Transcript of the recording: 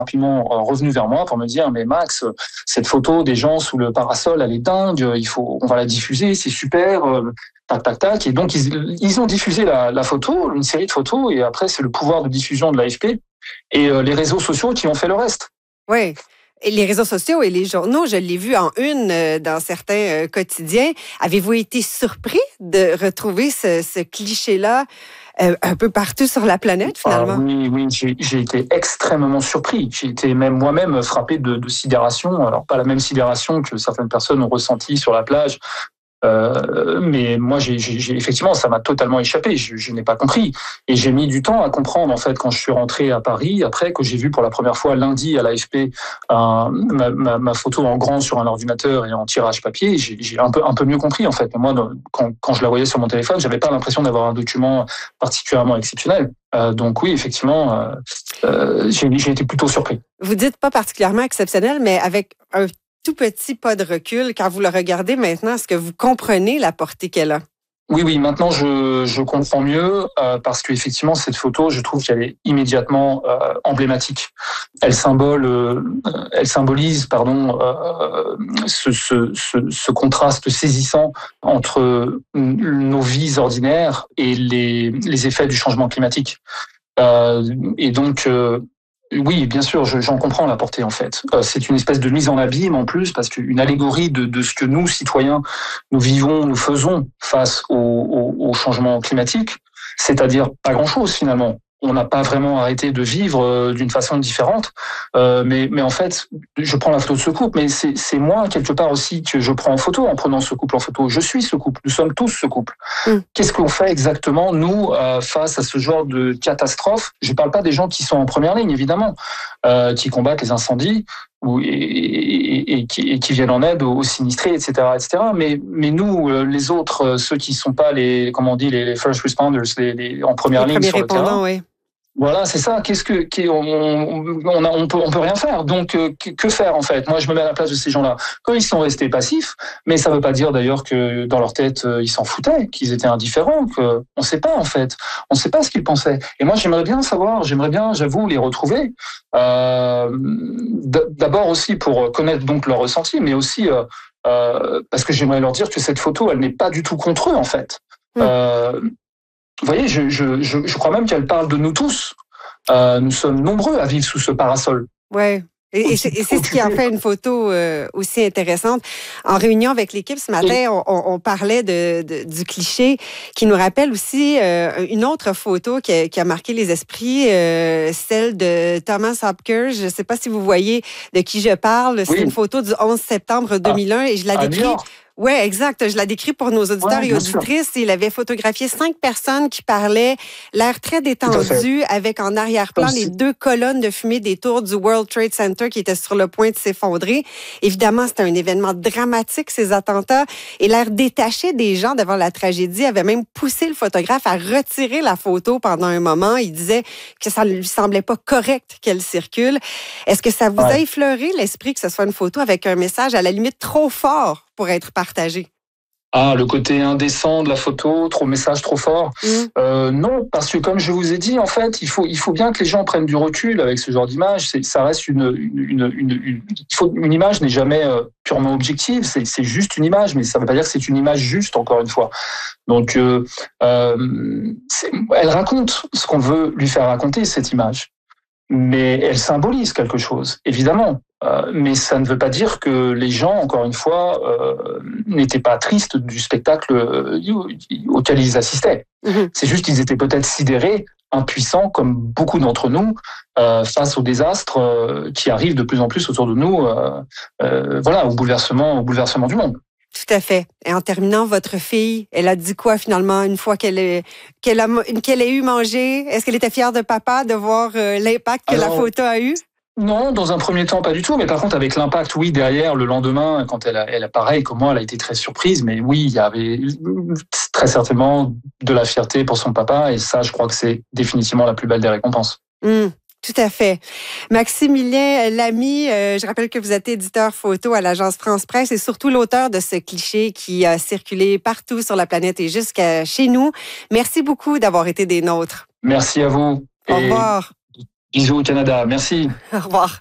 rapidement revenu vers moi pour me dire mais Max, cette photo des gens sous le parasol, elle est dingue, on va la diffuser, c'est super, tac tac tac. Et donc ils ont diffusé la photo, une série de photos, et après c'est le pouvoir de diffusion de l'AFP et les réseaux sociaux qui ont fait le reste. Oui. Et les réseaux sociaux et les journaux, je l'ai vu en une dans certains quotidiens. Avez-vous été surpris de retrouver ce cliché-là un peu partout sur la planète, finalement? Oui, j'ai été extrêmement surpris. J'ai été même moi-même frappé de sidération. Alors, pas la même sidération que certaines personnes ont ressenti sur la plage. Mais moi, j'ai effectivement, ça m'a totalement échappé. Je n'ai pas compris. Et j'ai mis du temps à comprendre, en fait, quand je suis rentré à Paris, après que j'ai vu pour la première fois lundi à l'AFP ma photo en grand sur un ordinateur et en tirage papier, j'ai un peu mieux compris, en fait. Mais moi, quand je la voyais sur mon téléphone, j'avais pas l'impression d'avoir un document particulièrement exceptionnel. Donc oui, effectivement, j'ai été plutôt surpris. Vous dites pas particulièrement exceptionnel, mais avec un tout petit pas de recul, quand vous le regardez maintenant, est-ce que vous comprenez la portée qu'elle a? Oui, maintenant je comprends mieux parce qu'effectivement cette photo, je trouve qu'elle est immédiatement emblématique. Elle symbolise, ce contraste saisissant entre nos vies ordinaires et les effets du changement climatique. Et donc oui, bien sûr, j'en comprends la portée en fait. C'est une espèce de mise en abîme en plus, parce qu'une allégorie de ce que nous, citoyens, nous vivons, nous faisons face au changement climatique, c'est-à-dire pas grand-chose finalement. On n'a pas vraiment arrêté de vivre d'une façon différente, mais en fait, je prends la photo de ce couple, mais c'est moi quelque part aussi que je prends en photo en prenant ce couple en photo. Je suis ce couple, nous sommes tous ce couple. Qu'est-ce qu'on fait exactement, nous, face à ce genre de catastrophe? Je ne parle pas des gens qui sont en première ligne, évidemment, qui combattent les incendies et qui viennent en aide aux sinistrés, etc., etc. Mais nous, les autres, ceux qui ne sont pas les first responders, en première ligne sur le terrain. Oui. Voilà, c'est ça. On peut rien faire. Donc, que faire en fait? Moi, je me mets à la place de ces gens-là. Quand ils sont restés passifs, mais ça ne veut pas dire d'ailleurs que dans leur tête ils s'en foutaient, qu'ils étaient indifférents. On ne sait pas en fait. On ne sait pas ce qu'ils pensaient. Et moi, j'aimerais bien savoir. J'aimerais bien, j'avoue, les retrouver. D'abord aussi pour connaître donc leur ressenti, mais aussi parce que j'aimerais leur dire que cette photo, elle n'est pas du tout contre eux en fait. Vous voyez, je crois même qu'elle parle de nous tous. Nous sommes nombreux à vivre sous ce parasol. Oui. Et c'est ce qui en fait une photo aussi intéressante. En réunion avec l'équipe ce matin, on parlait du cliché qui nous rappelle aussi une autre photo qui a marqué les esprits, celle de Thomas Hopkins. Je ne sais pas si vous voyez de qui je parle. C'est une photo du 11 septembre 2001 et je la décris. Oui, exact. Je la décris pour nos auditeurs et auditrices. Il avait photographié 5 personnes qui parlaient, l'air très détendu, avec en arrière-plan les 2 colonnes de fumée des tours du World Trade Center qui étaient sur le point de s'effondrer. Évidemment, c'était un événement dramatique, ces attentats. Et l'air détaché des gens devant la tragédie avait même poussé le photographe à retirer la photo pendant un moment. Il disait que ça ne lui semblait pas correct qu'elle circule. Est-ce que ça vous a effleuré l'esprit que ce soit une photo avec un message à la limite trop fort pour être partagé? Le côté indécent de la photo, message trop fort. Non, parce que comme je vous ai dit, en fait, il faut bien que les gens prennent du recul avec ce genre d'image. Ça reste une image n'est jamais purement objective. C'est juste une image, mais ça ne veut pas dire que c'est une image juste, encore une fois. Donc, elle raconte ce qu'on veut lui faire raconter, cette image. Mais elle symbolise quelque chose, évidemment. Mais ça ne veut pas dire que les gens, encore une fois, n'étaient pas tristes du spectacle auquel ils assistaient. C'est juste qu'ils étaient peut-être sidérés, impuissants, comme beaucoup d'entre nous, face aux désastres qui arrivent de plus en plus autour de nous, au bouleversement du monde. Tout à fait. Et en terminant, votre fille, elle a dit quoi finalement une fois qu'elle ait eu mangé? Est-ce qu'elle était fière de papa de voir l'impact que la photo a eu? Non, dans un premier temps, pas du tout. Mais par contre, avec l'impact, oui, derrière, le lendemain, quand elle a pareil comme moi, elle a été très surprise. Mais oui, il y avait très certainement de la fierté pour son papa. Et ça, je crois que c'est définitivement la plus belle des récompenses. Tout à fait. Maximilien Lamy, je rappelle que vous êtes éditeur photo à l'agence France Presse et surtout l'auteur de ce cliché qui a circulé partout sur la planète et jusqu'à chez nous. Merci beaucoup d'avoir été des nôtres. Merci à vous. Au revoir. Bisous au Canada. Merci. Au revoir.